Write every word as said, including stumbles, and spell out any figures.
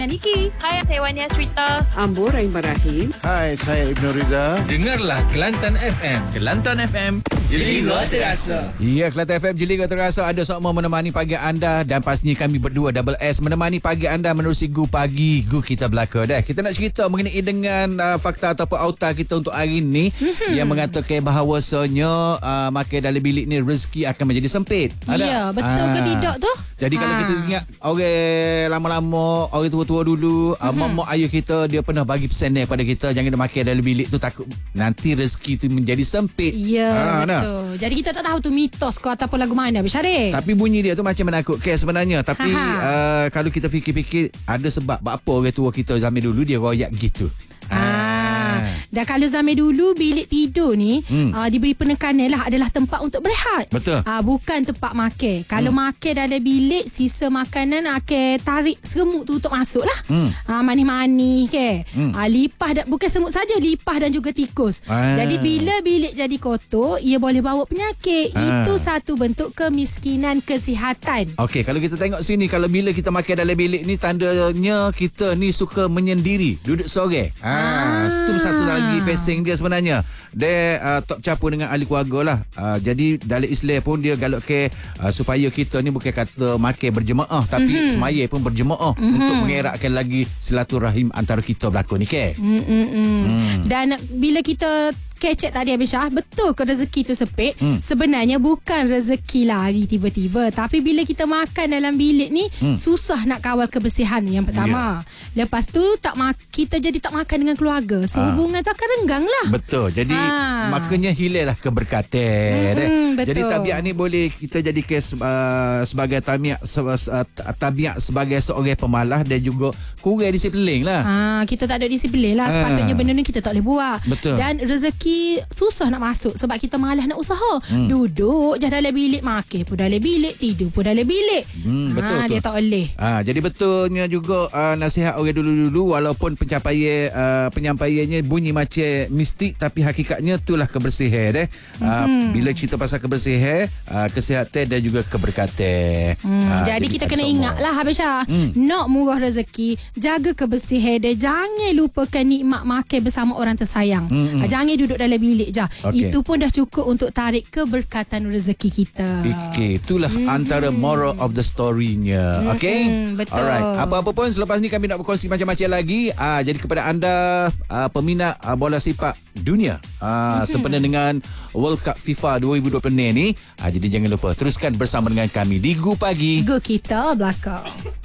Niki. Hai, saya Wania Swita. Ambo Rahim Barahim. Hai, saya Ibnu Riza. Dengarlah Kelantan F M. Kelantan F M, Jeliga Terasa. Ya, Kelantan F M Jeliga Terasa ada semua menemani pagi anda dan pastinya kami berdua Double S menemani pagi anda menerusi Gu Pagi, Gu kita belaka dah. Kita nak cerita mengenai dengan uh, fakta ataupun auta kita untuk hari ni mm-hmm. yang mengatakan bahawasanya uh, makan dalam bilik ni rezeki akan menjadi sempit. Ada? Ya, betul Ah. ke tidak tu? Jadi Ha. kalau kita ingat orang lama-lama, orang tua-tua dulu, mm-hmm. uh, mak-mak ayah kita dia pernah bagi pesan dia kepada kita jangan makan dalam bilik tu takut nanti rezeki tu menjadi sempit. Ya, Ah, nah. betul. Jadi kita tak tahu tu mitos ke ataupun lagu mana, Syarif. Tapi bunyi dia tu macam menakutkan sebenarnya. Tapi Ha, ha. uh, kalau kita fikir-fikir ada sebab apa orang tua kita zaman dulu dia royak gitu. Ah. Dan kalau zaman dulu bilik tidur ni Hmm. uh, diberi penekanan lah adalah tempat untuk berehat. Betul. Ah, bukan tempat makan. Kalau hmm. makan dalam bilik, sisa makanan akan tarik semut tu untuk masuk lah. Hmm. Ah, manis-manis ke. Hmm. Ah, lipah, bukan semut saja, lipah dan juga tikus. Ah. Jadi bila bilik jadi kotor, ia boleh bawa penyakit. Ah. Itu satu bentuk kemiskinan kesihatan. Okey, kalau kita tengok sini, kalau bila kita makan dalam bilik ni tandanya kita ni suka menyendiri, duduk sorang. Ah, itu satu lagi pesing dia sebenarnya. Dia uh, tak campur dengan ahli keluarga lah. Uh, jadi dalam Islam pun dia galak ke uh, supaya kita ni bukan kata makan berjemaah tapi mm-hmm. semaya pun berjemaah mm-hmm. untuk mengeratkan lagi silaturahim antara kita berlakon ni ke. Mm-mm. Mm. Dan bila kita kecek tadi Habis Syah, betul ke rezeki tu sepit? Hmm. Sebenarnya bukan rezeki lari tiba-tiba. Tapi bila kita makan dalam bilik ni, hmm. susah nak kawal kebersihan yang pertama. Yeah. Lepas tu tak ma- kita jadi tak makan dengan keluarga. So Ah. hubungan tu akan renggang lah. Betul. Jadi Ah. makanya hilanglah keberkatan. Mm-hmm, eh. Jadi betul. tabiat ni boleh kita jadikan uh, sebagai tabiat uh, tabiat sebagai seorang pemalas dan juga kurang disiplin lah. Ah, kita tak ada disiplin lah. Sepatutnya Ah. benda ni kita tak boleh buat. Betul. Dan rezeki susah nak masuk sebab kita malas nak usaha. Hmm. Duduk je dalam bilik, makan pun dalam bilik, tidur pun dalam bilik. Hmm, betul Ah, tu. dia tak boleh. Ah, jadi betulnya juga uh, nasihat orang dulu-dulu walaupun pencapaian uh, penyampaiannya bunyi macam mistik tapi hakikatnya itulah kebersihan eh. Uh, Hmm. Bila cerita pasal kebersihan, uh, kesihatan dan juga keberkatan. Hmm, Ah, jadi kita ada kena semua. ingatlah Habisha, Hmm. nak murah rezeki, jaga kebersihan dan jangan lupakan nikmat makan bersama orang tersayang. Hmm, hmm. Ah, jangan duduk dalam bilik je. Okey. Itu pun dah cukup untuk tarik keberkatan rezeki kita. Okey, itulah hmm. antara moral of the story-nya. Hmm, Okey. betul. Alright. Apa-apa pun selepas ni kami nak berkongsi macam-macam lagi. Ah, jadi kepada anda ah, peminat ah, bola sepak dunia ah, hmm. sempena dengan World Cup FIFA dua ribu dua puluh ni, ah, jadi jangan lupa teruskan bersama dengan kami di Gu Pagi. Go kita belakang.